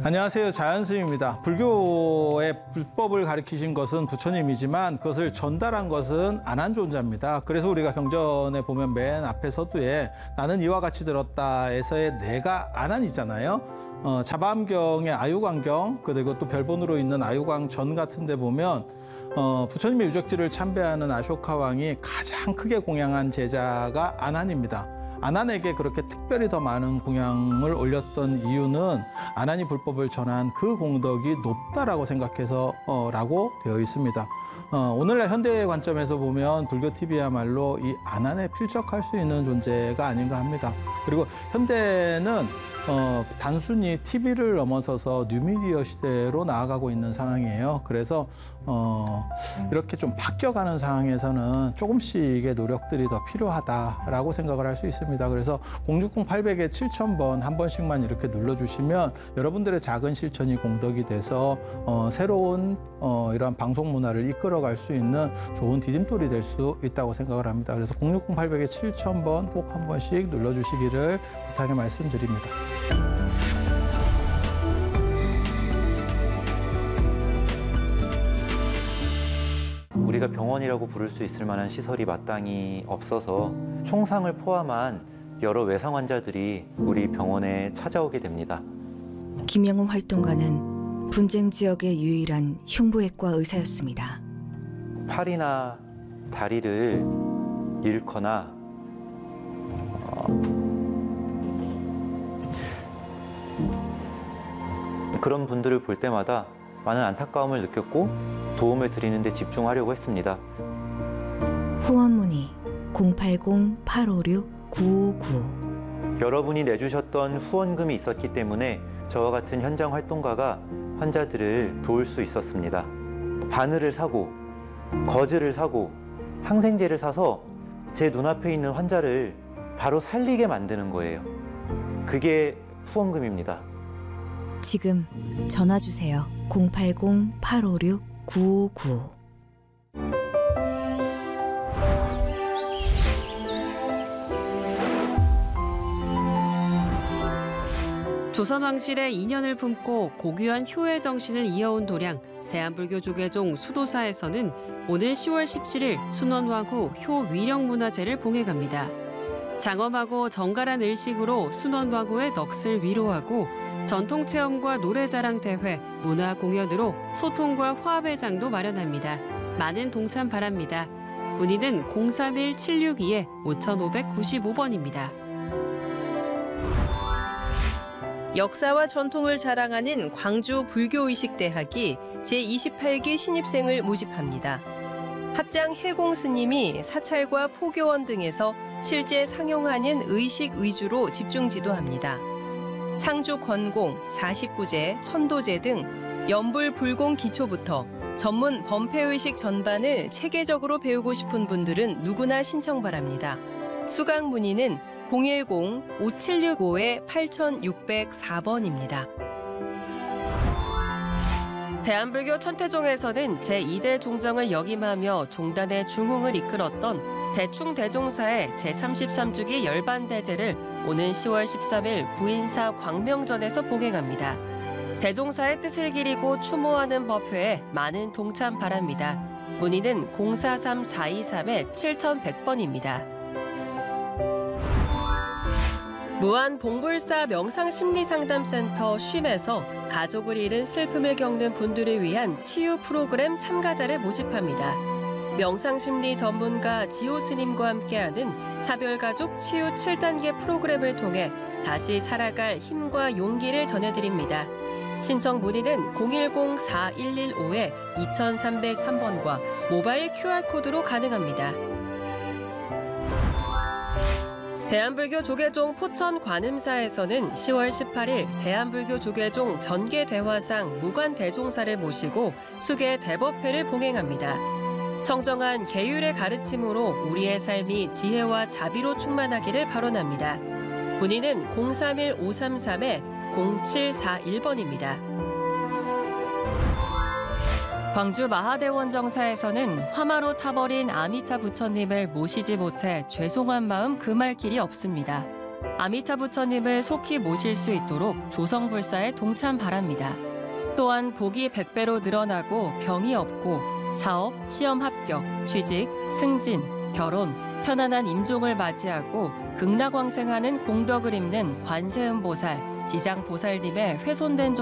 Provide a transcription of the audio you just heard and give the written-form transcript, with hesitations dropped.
안녕하세요. 자연스님입니다. 불교의 불법을 가르치신 것은 부처님이지만 그것을 전달한 것은 안한존자입니다. 그래서 우리가 경전에 보면 맨 앞에 서두에 나는 이와 같이 들었다에서의 내가 안한이잖아요. 자바암경의 아유광경 그리고 또 별본으로 있는 아유광전 같은 데 보면 부처님의 유적지를 참배하는 아쇼카 왕이 가장 크게 공양한 제자가 안한입니다. 안한에게 그렇게 특별히 더 많은 공양을 올렸던 이유는 안한이 불법을 전한 그 공덕이 높다라고 생각해서 라고 되어 있습니다. 오늘날 현대의 관점에서 보면 불교TV야말로 이 안한에 필적할 수 있는 존재가 아닌가 합니다. 그리고 현대는 단순히 TV를 넘어서서 뉴미디어 시대로 나아가고 있는 상황이에요. 그래서 이렇게 좀 바뀌어가는 상황에서는 조금씩의 노력들이 더 필요하다라고 생각을 할 수 있습니다. 그래서 060-800에 7000번 한 번씩만 이렇게 눌러주시면 여러분들의 작은 실천이 공덕이 돼서 새로운 이러한 방송 문화를 이끌어갈 수 있는 좋은 디딤돌이 될 수 있다고 생각을 합니다. 그래서 060-800에 7000번 꼭 한 번씩 눌러주시기를 부탁의 말씀드립니다. 우리가 병원이라고 부를 수 있을 만한 시설이 마땅히 없어서 총상을 포함한 여러 외상 환자들이 우리 병원에 찾아오게 됩니다. 김영웅 활동가는 분쟁 지역의 유일한 흉부외과 의사였습니다. 팔이나 다리를 잃거나 그런 분들을 볼 때마다 많은 안타까움을 느꼈고 도움을 드리는 데 집중하려고 했습니다. 후원 문의 080-856-9595. 여러분이 내주셨던 후원금이 있었기 때문에 저와 같은 현장 활동가가 환자들을 도울 수 있었습니다. 바늘을 사고 거즈를 사고 항생제를 사서 제 눈앞에 있는 환자를 바로 살리게 만드는 거예요. 그게 후원금입니다. 지금 전화 주세요. 080-856-9595. 조선왕실의 인연을 품고 고귀한 효의 정신을 이어온 도량 대한불교조계종 수도사에서는 오늘 10월 17일 순원화구 효위령문화제를 봉해갑니다. 장엄하고 정갈한 의식으로 순원화구의 넋을 위로하고 전통체험과 노래자랑 대회, 문화공연으로 소통과 화합의 장도 마련합니다. 많은 동참 바랍니다. 문의는 031-762-5595번입니다. 역사와 전통을 자랑하는 광주 불교의식대학이 제28기 신입생을 모집합니다. 학장 해공 스님이 사찰과 포교원 등에서 실제 상용하는 의식 위주로 집중 지도합니다. 상주 권공, 49제, 천도제 등 연불 불공 기초부터 전문 범패의식 전반을 체계적으로 배우고 싶은 분들은 누구나 신청 바랍니다. 수강 문의는 010-5765-8604번입니다. 대한불교 천태종에서는 제2대 종정을 역임하며 종단의 중흥을 이끌었던 대충대종사의 제33주기 열반대제를 오는 10월 13일 구인사 광명전에서 봉행합니다. 대종사의 뜻을 기리고 추모하는 법회에 많은 동참 바랍니다. 문의는 043-423-7100번입니다. 무한봉불사 명상심리상담센터 쉼에서 가족을 잃은 슬픔을 겪는 분들을 위한 치유 프로그램 참가자를 모집합니다. 명상심리 전문가 지호 스님과 함께하는 사별가족 치유 7단계 프로그램을 통해 다시 살아갈 힘과 용기를 전해드립니다. 신청 문의는 010-4115-2303번과 모바일 QR코드로 가능합니다. 대한불교 조계종 포천 관음사에서는 10월 18일 대한불교 조계종 전계대화상 무관대종사를 모시고 수계 대법회를 봉행합니다. 청정한 계율의 가르침으로 우리의 삶이 지혜와 자비로 충만하기를 발언합니다. 문의는 031-533-0741번입니다. 광주 마하대원정사에서는 화마로 타버린 아미타 부처님을 모시지 못해 죄송한 마음 금할 길이 없습니다. 아미타 부처님을 속히 모실 수 있도록 조성불사에 동참 바랍니다. 또한 복이 100배로 늘어나고 병이 없고 사업, 시험 합격, 취직, 승진, 결혼, 편안한 임종을 맞이하고 극락왕생하는 공덕을 입는 관세음보살, 지장보살님의 훼손된